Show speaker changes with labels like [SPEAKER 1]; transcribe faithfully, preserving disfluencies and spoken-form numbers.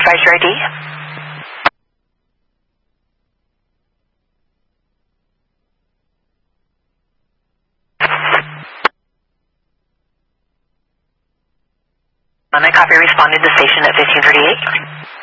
[SPEAKER 1] supervisor I D. And I copy responding to station at fifteen thirty-eight.